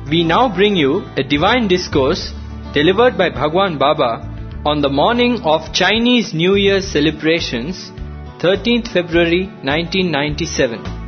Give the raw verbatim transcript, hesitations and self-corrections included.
We now bring you a divine discourse delivered by Bhagwan Baba on the morning of Chinese New Year celebrations, thirteenth February nineteen ninety-seven.